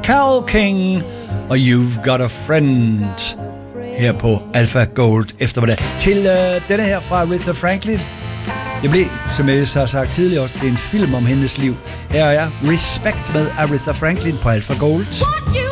Carole King og You've Got a Friend her på Alpha Gold eftermiddag. Til denne her fra Aretha Franklin. Det blev, som jeg har sagt tidligere også, det er en film om hendes liv. Her er Respect med Aretha Franklin på Alpha Gold. What you